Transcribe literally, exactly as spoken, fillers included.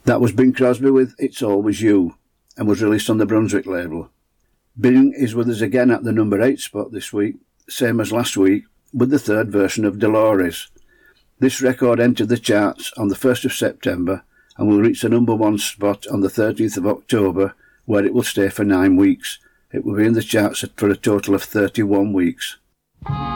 That was Bing Crosby with It's Always You, and was released on the Brunswick label. Bing is with us again at the number eight spot this week, same as last week, with the third version of Dolores. This record entered the charts on the first of September and will reach the number one spot on the thirteenth of October, where it will stay for nine weeks. It will be in the charts for a total of thirty-one weeks.